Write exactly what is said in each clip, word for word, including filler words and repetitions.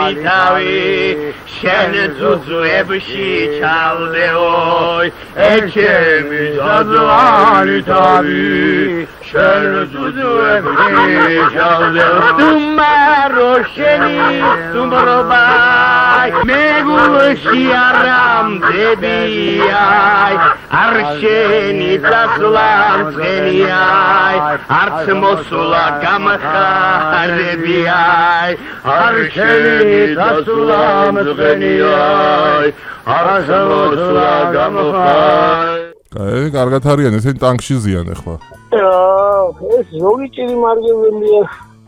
Itavi, scene zuzuebshi chaldeoi, e chemi zazuani tavi, scene zuzuebshi chaldeoi. Tumaro sheni, tumrobai, megushi aram debiai, arsheni taslam zeniai, artsmosula gamacha rebiai, arsheni Tasulam zgeniai, arshmosula gamacha. Კაი, კარგად არიან, ესენ ტანკში ზიან ახლა. აა, ეს ზოგი ჭირი მარგებელია.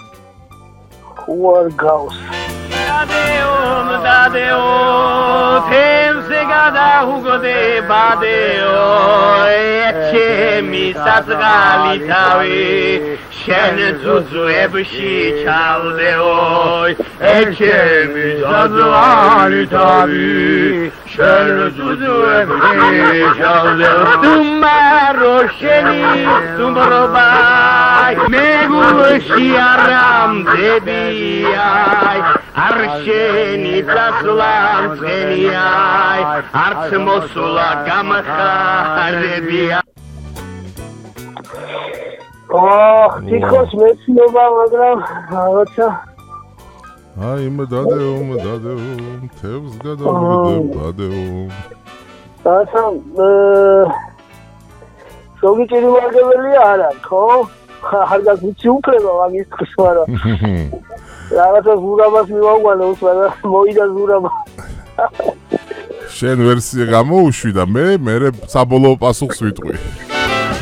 ხوار გავს. Dadeo, dadeo, tense gada hugode badeo, echemi sazgali tavi, shen zuzuebshi chaldeo, echemi sazgali tavi, shen zuzuebshi chaldeo. Tumaro sheni, tumrobai, megushi aram debiai, arsheni taslam zeniai, artsmosula gamacha rebiai. Oh, თითქოს მეცნობა, მაგრამ რაღაცა. აი, მე დადეო, მე დადეო, თევს გადავიდებადეო. რაღაცა ზოგი ჭირი მარგებელია არა, ხო? არ გაგვიცი უფლება მაგის დღეს, მაგრამ რაღაცა ზურაბას მივაუგალე უსმენ მოიდა ზურაბა. შენ ვერსია გამოუშვი და მე მე საბოლოო პასუხს ვიტყვი.